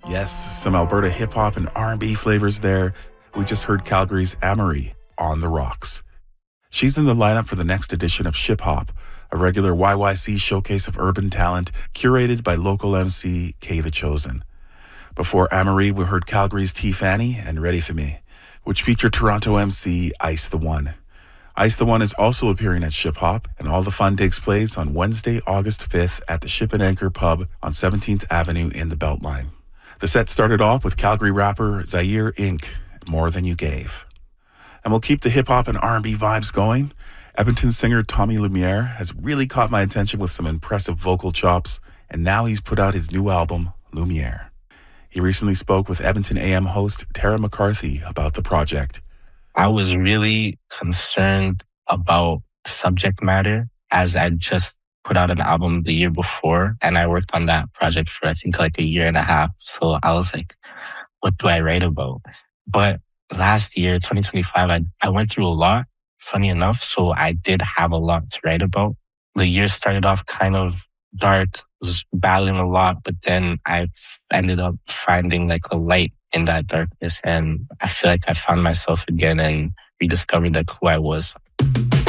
Yes, some Alberta hip-hop and R&B flavors there. We just heard Calgary's Amory on the rocks. She's in the lineup for the next edition of Ship Hop, a regular YYC showcase of urban talent curated by local MC K The Chosen. Before Amory, we heard Calgary's T Fanny and Ready For Me, which featured Toronto MC Ice the One. Ice the One is also appearing at Ship Hop, and all the fun takes place on Wednesday, August 5th at the Ship and Anchor Pub on 17th Avenue in the Beltline. The set started off with Calgary rapper Zaire Inc., More Than You Gave. And we'll keep the hip-hop and R&B vibes going. Edmonton singer Tommy Lumiere has really caught my attention with some impressive vocal chops, and now he's put out his new album, Lumiere. He recently spoke with Edmonton AM host Tara McCarthy about the project. I was really concerned about subject matter as I just put out an album the year before, and I worked on that project for I think like a year and a half. So I was like, what do I write about? But last year, 2025, I went through a lot, funny enough, so I did have a lot to write about. The year started off kind of dark, was battling a lot, but then I ended up finding like a light in that darkness, and I feel like I found myself again and rediscovered like who I was.